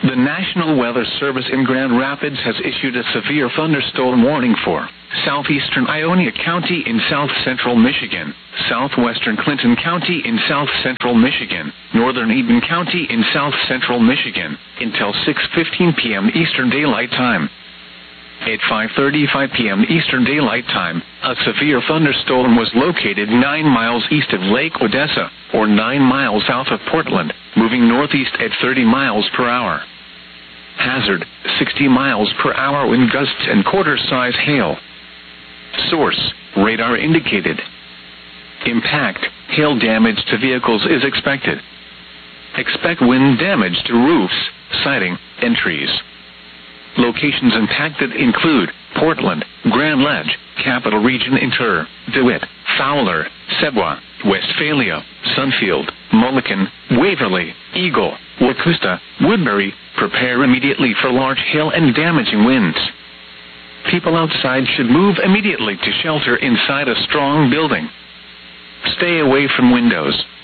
The National Weather Service in Grand Rapids has issued a severe thunderstorm warning for southeastern Ionia County in south-central Michigan, southwestern Clinton County in south-central Michigan, northern Eden County in south-central Michigan, until 6:15 p.m. Eastern Daylight Time. At 5:35 p.m. Eastern Daylight Time, a severe thunderstorm was located 9 miles east of Lake Odessa, or 9 miles south of Portland, moving northeast at 30 miles per hour. Hazard, 60 miles per hour wind gusts and quarter-size hail. Source, radar indicated. Impact, hail damage to vehicles is expected. Expect wind damage to roofs, siding, and trees. Locations impacted include Portland, Grand Ledge, Capital Region Inter, DeWitt, Fowler, Sebwa, Westphalia, Sunfield, Mulliken, Waverly, Eagle, Wacusta, Woodbury. Prepare immediately for large hail and damaging winds. People outside should move immediately to shelter inside a strong building. Stay away from windows,